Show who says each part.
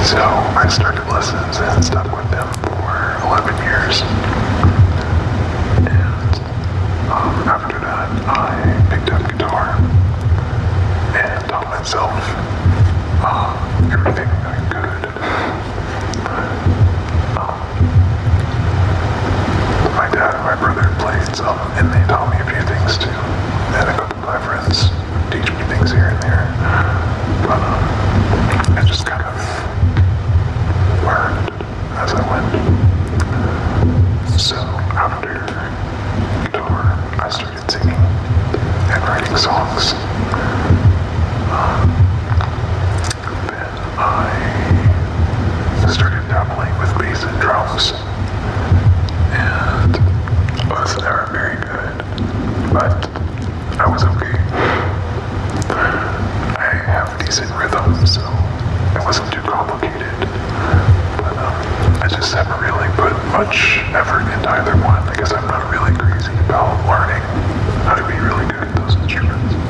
Speaker 1: So I started lessons and stuck with them for 11 years. And after that, I picked up guitar and taught myself everything I could. My dad and my brother played some, and they taught me a few things too. And a couple of my friends teach me things here and there. But I just kind of learned as I went. So after guitar, I started singing and writing songs. Then I started dabbling with bass and drums. And I was never very good, but I was okay. I have decent rhythm, so it wasn't too complicated. But I just haven't really put much effort into either one. I guess I'm not really crazy about learning how to be really good at those instruments.